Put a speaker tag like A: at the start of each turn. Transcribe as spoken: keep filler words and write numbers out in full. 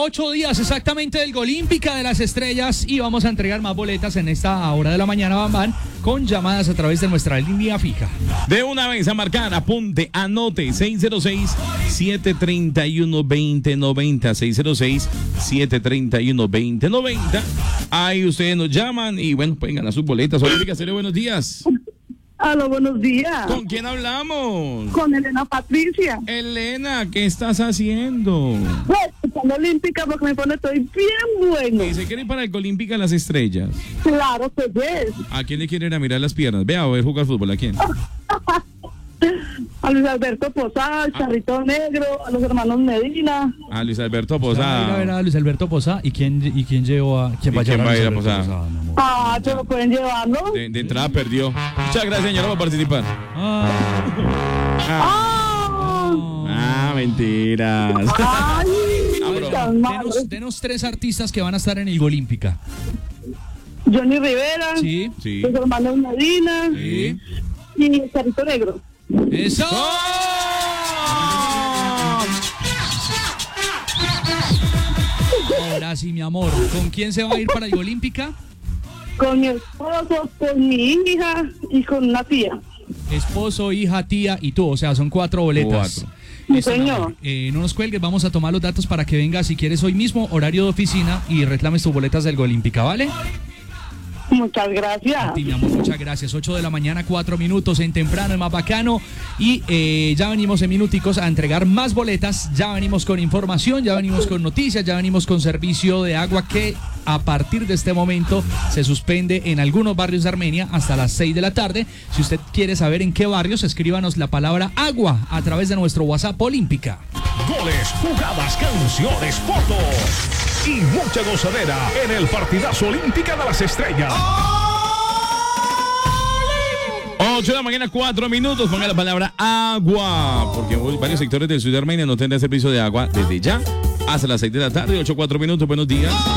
A: Ocho días exactamente del Golímpica de las Estrellas y vamos a entregar más boletas en esta hora de la mañana, Bam Bam, con llamadas a través de nuestra línea fija.
B: De una vez a marcar, apunte, anote, seis cero seis, siete tres uno, dos cero nueve cero, seis cero seis, siete tres uno, dos cero nueve cero. Ahí ustedes nos llaman y bueno, pueden ganar sus boletas. Olímpica, Cero, buenos días.
C: Aló, buenos días.
B: ¿Con quién hablamos?
C: Con Elena Patricia.
B: Elena, ¿qué estás haciendo?
C: Pues, estando olímpica porque me pone estoy bien bueno.
B: ¿Y se quiere ir para el Olímpica las Estrellas?
C: Claro que es.
B: ¿A quién le quiere ir a mirar las piernas? Vea, a ver jugar fútbol, ¿a quién?
C: A Luis Alberto Posada, al Charrito Negro, a los hermanos Medina.
B: A Luis Alberto
A: Vamos a ir a ver
B: Posada.
A: a Luis Alberto Posada. ¿Y quién, y quién llevó a quién
B: ¿Y
A: va a
B: quién
A: llevar
B: va a ir a
A: Luis Alberto
B: Posada?
A: mi amor?
C: Ah, ¿se lo pueden llevarlo?
B: De, de entrada perdió. Muchas gracias, señora, por participar.
A: Ah,
C: ¡Ah!
B: Ah, mentiras.
C: ¡Ay!
B: Ah, pero
C: tan mal.
A: denos, denos tres artistas que van a estar en el Golímpica.
C: Johnny Rivera,
A: Sí.
B: Sí.
C: los hermanos Medina
B: Sí.
C: y el Charrito Negro.
A: ¡Eso! Ahora sí, mi amor. ¿Con quién se va a ir para el Golímpica?
C: Con mi esposo, con mi hija y con una tía.
A: Esposo, hija, tía y tú. O sea, son cuatro boletas.
B: Cuatro.
A: Listo,
C: Sí,
A: mi
C: señor.
A: amor. Eh, no nos cuelgues, vamos a tomar los datos para que vengas si quieres hoy mismo, horario de oficina, y reclames tus boletas del Golímpica, ¿vale?
C: Muchas gracias.
A: A ti, mi amor, muchas gracias. ocho de la mañana, cuatro minutos en temprano, el más bacano. Y eh, ya venimos en minuticos a entregar más boletas. Ya venimos con información, ya venimos con noticias, ya venimos con servicio de agua que a partir de este momento se suspende en algunos barrios de Armenia hasta las seis de la tarde. Si usted quiere saber en qué barrios, escríbanos la palabra agua a través de nuestro WhatsApp Olímpica.
D: Goles, jugadas, canciones, fotos y mucha gozadera en el partidazo Olímpica de las Estrellas.
B: ocho de la mañana, cuatro minutos. Ponga la palabra agua. Porque varios sectores de Ciudad de Armenia no tendrán servicio de agua desde ya hasta las seis de la tarde. ocho, cuatro minutos. Buenos días.